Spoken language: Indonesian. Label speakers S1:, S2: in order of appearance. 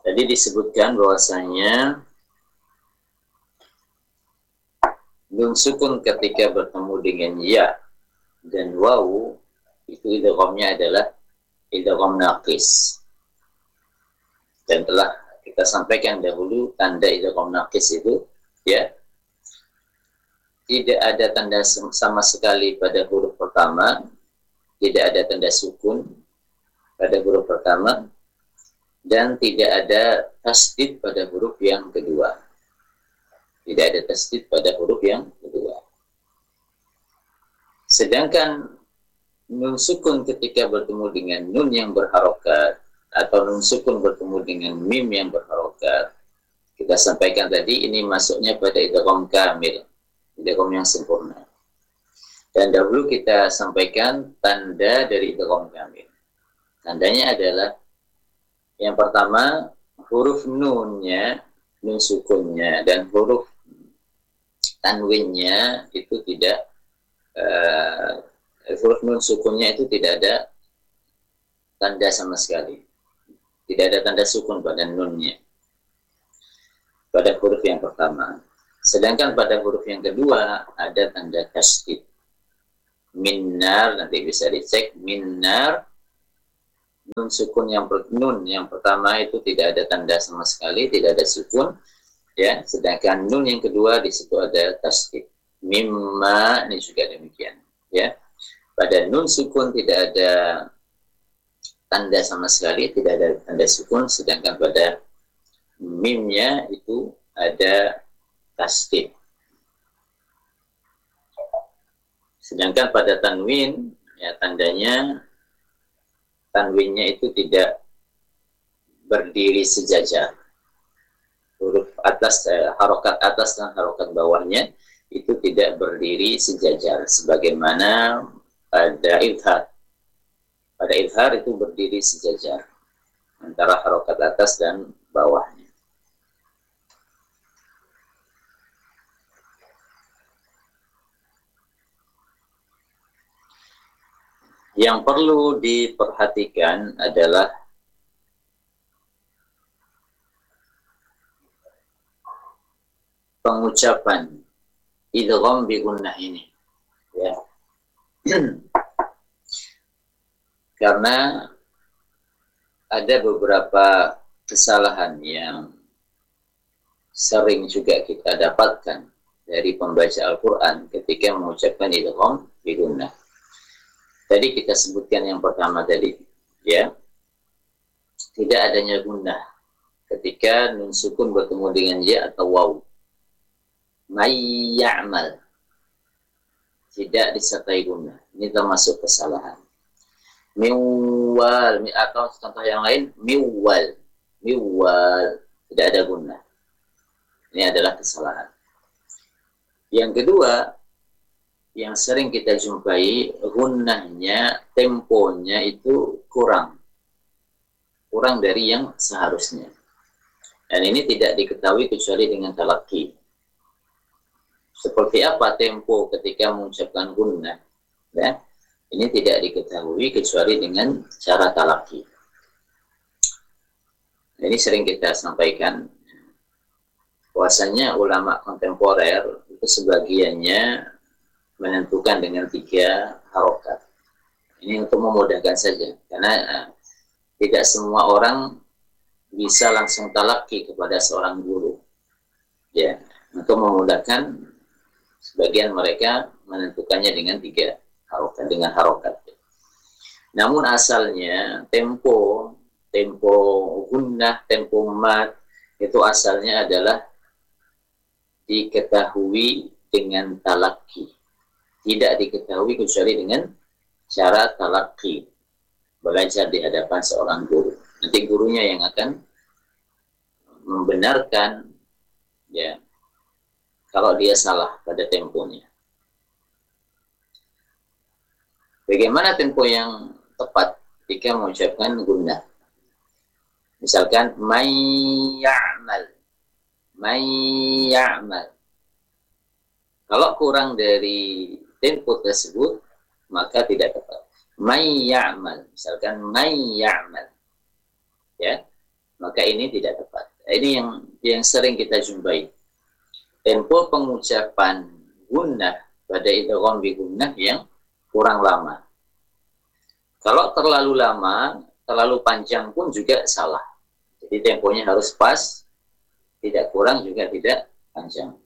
S1: Tadi disebutkan bahwasanya nun sukun ketika bertemu dengan ya dan waw itu idghamnya adalah idgham naqis. Dan telah kita sampaikan dahulu tanda idgham naqis itu ya tidak ada tanda sama sekali pada huruf pertama, tidak ada tanda sukun pada huruf pertama, dan tidak ada tasdid pada huruf yang kedua. Tidak ada tasdid pada huruf yang kedua. Sedangkan nun sukun ketika bertemu dengan nun yang berharokat atau nun sukun bertemu dengan mim yang berharokat, kita sampaikan tadi ini masuknya pada idgham kamil, idgham yang sempurna. Dan dahulu kita sampaikan tanda dari idgham kamil. Tandanya adalah yang pertama huruf nunnya, nun sukunnya dan huruf tanwinnya itu tidak huruf nun sukunnya itu tidak ada tanda sama sekali. Tidak ada tanda sukun pada nunnya. Pada huruf yang pertama. Sedangkan pada huruf yang kedua ada tanda tasdid. Minnar, nanti bisa dicek. Minnar, nun sukun nun yang pertama itu tidak ada tanda sama sekali, tidak ada sukun. Ya, sedangkan nun yang kedua di situ ada tasdid. Mimma, ini juga demikian. Ya, pada nun sukun tidak ada tanda sama sekali, tidak ada tanda sukun, sedangkan pada mimnya itu ada tasdid. Sedangkan pada tanwin, ya tandanya tanwinnya itu tidak berdiri sejajar. Huruf atas, harokat atas dan harokat bawahnya itu tidak berdiri sejajar sebagaimana pada idhar. Pada idhar itu berdiri sejajar antara harokat atas dan bawahnya. Yang perlu diperhatikan adalah pengucapan idgham bi gunnah ini, ya. Karena ada beberapa kesalahan yang sering juga kita dapatkan dari pembaca Al-Quran ketika mengucapkan idgham bi gunnah. Tadi kita sebutkan yang pertama tadi, ya, tidak adanya gunnah ketika nun sukun bertemu dengan ya atau waw. May ya'mal, tidak disertai gunnah. Ini termasuk kesalahan. Miwal, atau contoh yang lain, miwal, tidak ada gunnah. Ini adalah kesalahan. Yang kedua, yang sering kita jumpai, gunnahnya, temponya itu kurang dari yang seharusnya. Dan ini tidak diketahui kecuali dengan talaqi. Seperti apa tempo ketika mengucapkan gunnah, ya? Ini tidak diketahui kecuali dengan cara talaqi. Ini sering kita sampaikan, bahwasanya ulama kontemporer itu sebagiannya menentukan dengan 3 harokat. Ini untuk memudahkan saja, karena tidak semua orang bisa langsung talaqi kepada seorang guru. Ya, untuk memudahkan, sebagian mereka menentukannya dengan 3 harokat, dengan harokat. Namun asalnya tempo gunnah, tempo mat itu asalnya adalah diketahui dengan talaqi. Tidak diketahui kecuali dengan cara talaqi, belajar di hadapan seorang guru. Nanti gurunya yang akan membenarkan, ya, kalau dia salah pada temponya. Bagaimana tempo yang tepat ketika mengucapkan gunnah? Misalkan may ya'mal. Kalau kurang dari tempo tersebut, maka tidak tepat. May ya'mal, misalkan may ya'mal, ya, maka maka ini tidak tepat. Ini yang sering kita jumpai. Tempo pengucapan gunnah pada idgham bi gunnah yang kurang lama. Kalau terlalu lama, terlalu panjang pun juga salah. Jadi temponya harus pas, tidak kurang juga tidak panjang.